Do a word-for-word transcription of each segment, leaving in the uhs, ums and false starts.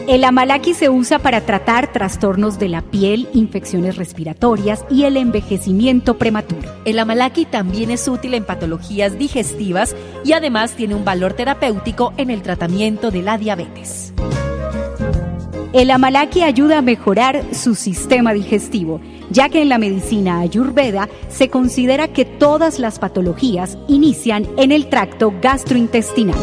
El amalaki se usa para tratar trastornos de la piel, infecciones respiratorias y el envejecimiento prematuro. El amalaki también es útil en patologías digestivas y además tiene un valor terapéutico en el tratamiento de la diabetes. El amalaki ayuda a mejorar su sistema digestivo, ya que en la medicina ayurveda se considera que todas las patologías inician en el tracto gastrointestinal.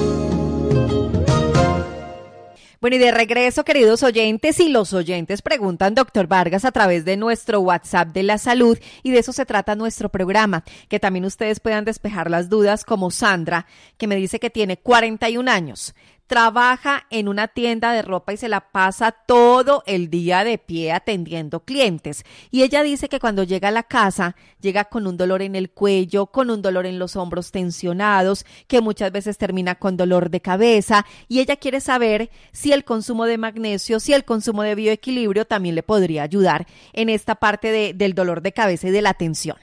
Bueno, y de regreso, queridos oyentes, y los oyentes preguntan, doctor Vargas, a través de nuestro WhatsApp de la salud, y de eso se trata nuestro programa, que también ustedes puedan despejar las dudas, como Sandra, que me dice que tiene cuarenta y un años, trabaja en una tienda de ropa y se la pasa todo el día de pie atendiendo clientes. Y ella dice que cuando llega a la casa, llega con un dolor en el cuello, con un dolor en los hombros tensionados, que muchas veces termina con dolor de cabeza. Y ella quiere saber si el consumo de magnesio, si el consumo de bioequilibrio también le podría ayudar en esta parte de, del dolor de cabeza y de la tensión.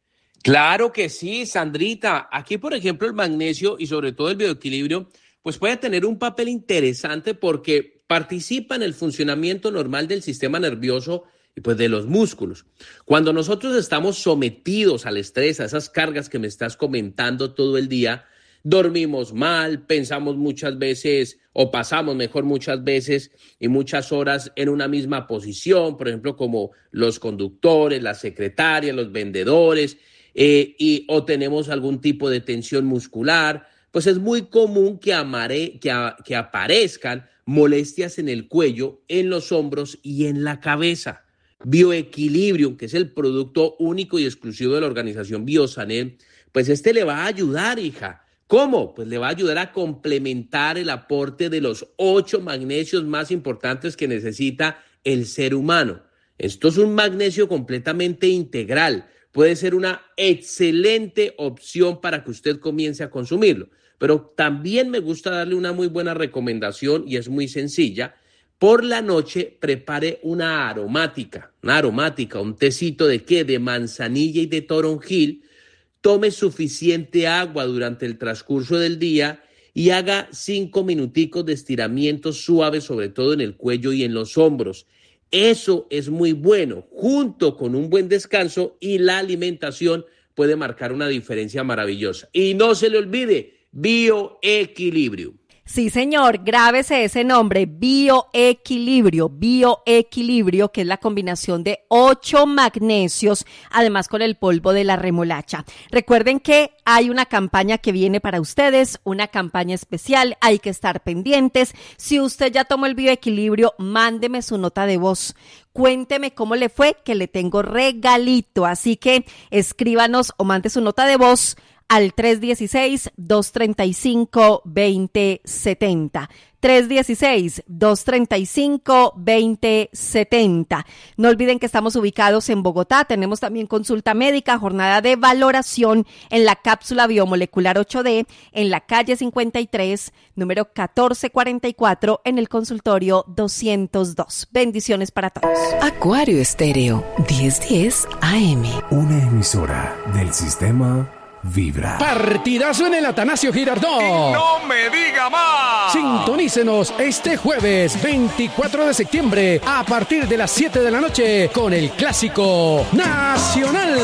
Claro que sí, Sandrita. Aquí, por ejemplo, el magnesio y sobre todo el bioequilibrio pues puede tener un papel interesante porque participa en el funcionamiento normal del sistema nervioso y pues de los músculos. Cuando nosotros estamos sometidos al estrés, a esas cargas que me estás comentando todo el día, dormimos mal, pensamos muchas veces o pasamos mejor muchas veces y muchas horas en una misma posición, por ejemplo, como los conductores, las secretarias, los vendedores, eh, y, o tenemos algún tipo de tensión muscular. Pues es muy común que, amare, que, a, que aparezcan molestias en el cuello, en los hombros y en la cabeza. Bioequilibrio, que es el producto único y exclusivo de la organización Biosané, pues este le va a ayudar, hija. ¿Cómo? Pues le va a ayudar a complementar el aporte de los ocho magnesios más importantes que necesita el ser humano. Esto es un magnesio completamente integral. Puede ser una excelente opción para que usted comience a consumirlo. Pero también me gusta darle una muy buena recomendación y es muy sencilla. Por la noche prepare una aromática, una aromática, un tecito de qué, de manzanilla y de toronjil. Tome suficiente agua durante el transcurso del día y haga cinco minuticos de estiramientos suaves, sobre todo en el cuello y en los hombros. Eso es muy bueno, junto con un buen descanso y la alimentación puede marcar una diferencia maravillosa. Y no se le olvide, bioequilibrio. Sí, señor, grábese ese nombre, bioequilibrio, bioequilibrio, que es la combinación de ocho magnesios, además con el polvo de la remolacha. Recuerden que hay una campaña que viene para ustedes, una campaña especial, hay que estar pendientes. Si usted ya tomó el bioequilibrio, mándeme su nota de voz. Cuénteme cómo le fue, que le tengo regalito, así que escríbanos o mande su nota de voz al tres uno seis, dos tres cinco, dos cero siete cero. tres uno seis, dos tres cinco, dos cero siete cero. No olviden que estamos ubicados en Bogotá. Tenemos también consulta médica, jornada de valoración en la cápsula biomolecular ocho D, en la calle cincuenta y tres, número catorce cuarenta y cuatro, en el consultorio doscientos dos. Bendiciones para todos. Acuario Estéreo, diez diez A M. Una emisora del sistema Vibra. Partidazo en el Atanasio Girardot. ¡Y no me diga más! Sintonícenos este jueves veinticuatro de septiembre a partir de las siete de la noche con el clásico nacional.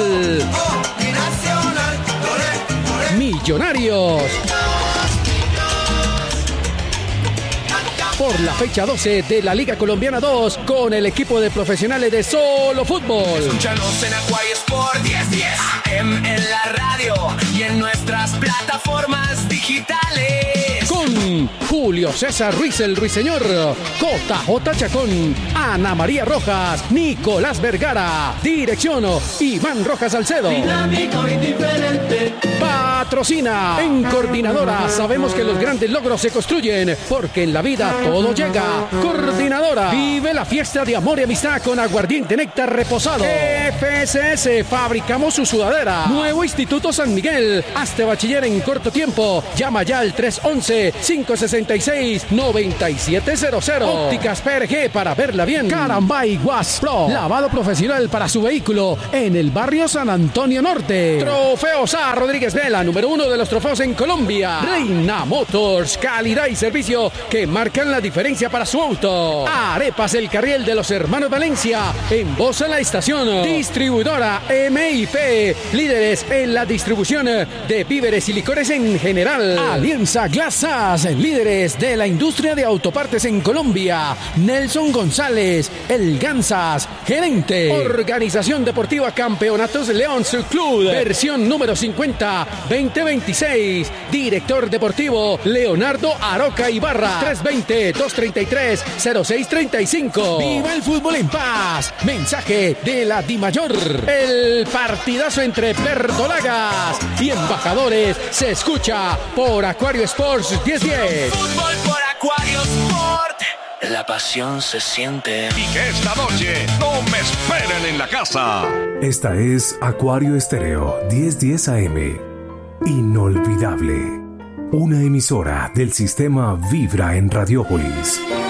Oh, nacional. Olé, olé. Millonarios. Por la fecha doce de la Liga Colombiana dos con el equipo de profesionales de Solo Fútbol. Escúchanos en Acuario Sport diez diez A M en la radio y en nuestras plataformas digitales. Con Julio César Ruiz el Ruiseñor, J J Chacón, Ana María Rojas, Nicolás Vergara. Dirección Iván Rojas Salcedo. Dinámico y diferente. Patrocina. En Coordinadora sabemos que los grandes logros se construyen porque en la vida todo llega. Coordinadora. Vive la fiesta de amor y amistad con aguardiente néctar reposado. F S S. Fabricamos su sudadera. Nuevo Instituto San Miguel. Hazte bachiller en corto tiempo. Llama ya al tres once, nueve, cinco seis seis, nueve siete cero cero. Ópticas P R G para verla bien. Carambay Wash Pro. Lavado profesional para su vehículo en el barrio San Antonio Norte. Trofeos A. Rodríguez Vela, número uno de los trofeos en Colombia. Reina Motors, calidad y servicio que marcan la diferencia para su auto. Arepas El Carriel de los Hermanos Valencia, en Bosa La Estación. Distribuidora M I P, líderes en la distribución de víveres y licores en general. Alianza Glasas, líderes de la industria de autopartes en Colombia. Nelson González, el Gansas, gerente. Organización Deportiva Campeonatos León Club, versión número cincuenta, veinte veintiséis. Director deportivo Leonardo Aroca Ibarra, tres veinte, dos treinta y tres, cero seis treinta y cinco. ¡Viva el fútbol en paz! Mensaje de la Dimayor. El partidazo entre verdolagas y embajadores se escucha por Acuario Sports diez diez. Fútbol por Acuario Sport. La pasión se siente. Y que esta noche no me esperen en la casa. Esta es Acuario Estéreo diez diez A M. Inolvidable. Una emisora del sistema Vibra en Radiópolis.